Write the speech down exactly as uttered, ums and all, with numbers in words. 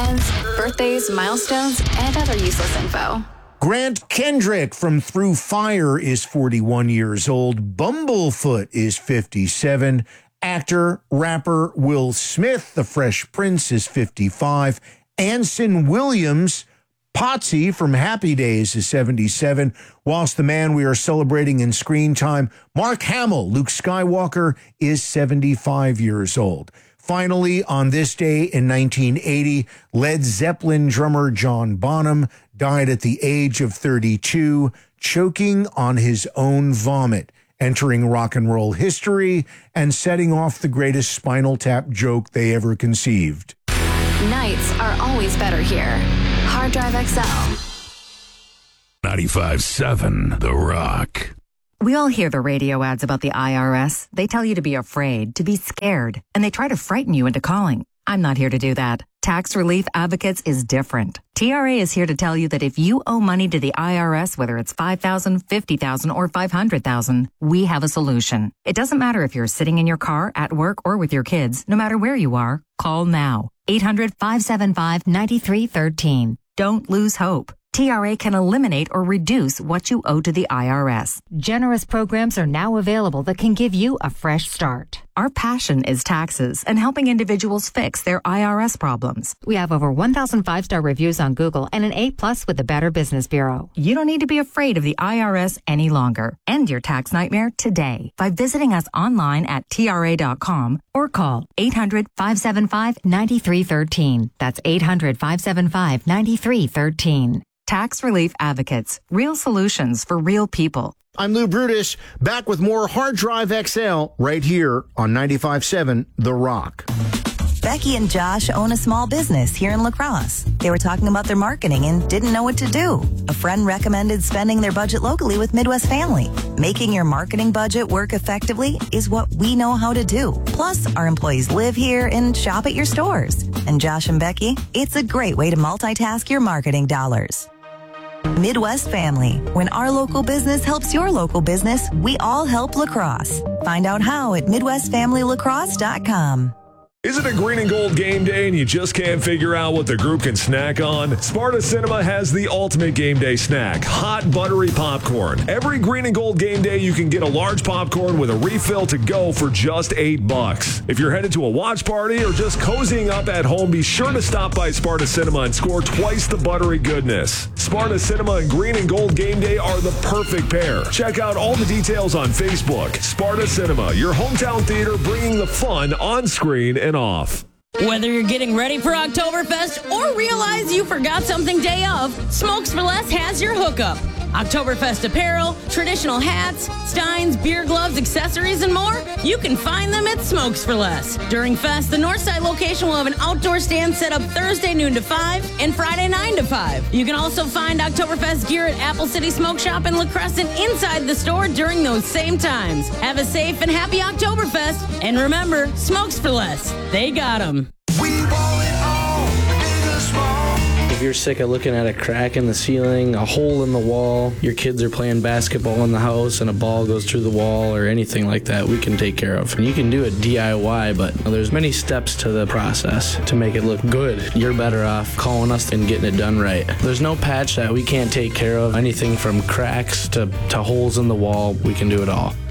weekends, birthdays, milestones, and other useless info. Grant Kendrick from Through Fire is forty-one years old. Bumblefoot is fifty-seven. Actor, rapper Will Smith, the Fresh Prince, is fifty-five. Anson Williams, Potsy from Happy Days, is seventy-seven. Whilst the man we are celebrating in screen time, Mark Hamill, Luke Skywalker, is seventy-five years old. Finally, on this day in nineteen eighty, Led Zeppelin drummer John Bonham died at the age of thirty-two, choking on his own vomit, entering rock and roll history and setting off the greatest Spinal Tap joke they ever conceived. Nights are always better here. Hard Drive X L. ninety-five seven The Rock. We all hear the radio ads about the I R S. They tell you to be afraid, to be scared, and they try to frighten you into calling. I'm not here to do that. Tax Relief Advocates is different. T R A is here to tell you that if you owe money to the I R S, whether it's five thousand dollars, fifty thousand dollars, or five hundred thousand dollars, we have a solution. It doesn't matter if you're sitting in your car, at work, or with your kids. No matter where you are, call now. eight hundred, five seven five, nine three one three. Don't lose hope. T R A can eliminate or reduce what you owe to the I R S. Generous programs are now available that can give you a fresh start. Our passion is taxes and helping individuals fix their I R S problems. We have over one thousand five-star reviews on Google and an A plus with the Better Business Bureau. You don't need to be afraid of the I R S any longer. End your tax nightmare today by visiting us online at T R A dot com or call eight hundred, five seven five, nine three one three. That's eight hundred, five seven five, nine three one three. Tax Relief Advocates. Real solutions for real people. I'm Lou Brutus, back with more Hard Drive X L right here on ninety-five point seven The Rock. Becky and Josh own a small business here in La Crosse. They were talking about their marketing and didn't know what to do. A friend recommended spending their budget locally with Midwest Family. Making your marketing budget work effectively is what we know how to do. Plus, our employees live here and shop at your stores. And Josh and Becky, it's a great way to multitask your marketing dollars. Midwest Family. When our local business helps your local business, we all help La Crosse. Find out how at midwest family lacrosse dot com. Is it a green and gold game day and you just can't figure out what the group can snack on? Sparta Cinema has the ultimate game day snack, hot buttery popcorn. Every green and gold game day, you can get a large popcorn with a refill to go for just eight bucks. If you're headed to a watch party or just cozying up at home, be sure to stop by Sparta Cinema and score twice the buttery goodness. Sparta Cinema and green and gold game day are the perfect pair. Check out all the details on Facebook. Sparta Cinema, your hometown theater bringing the fun on screen and off. Whether you're getting ready for Oktoberfest or realize you forgot something day of, Smokes for Less has your hookup. Oktoberfest apparel, traditional hats, steins, beer gloves, accessories, and more, you can find them at Smokes for Less. During Fest, the Northside location will have an outdoor stand set up Thursday noon to five and Friday nine to five. You can also find Oktoberfest gear at Apple City Smoke Shop in La Crescent inside the store during those same times. Have a safe and happy Oktoberfest, and remember, Smokes for Less. They got 'em. We want it all, big or small. If you're sick of looking at a crack in the ceiling, a hole in the wall, your kids are playing basketball in the house and a ball goes through the wall or anything like that, we can take care of. And you can do it D I Y, but there's many steps to the process to make it look good. You're better off calling us and getting it done right. There's no patch that we can't take care of. Anything from cracks to, to holes in the wall, we can do it all.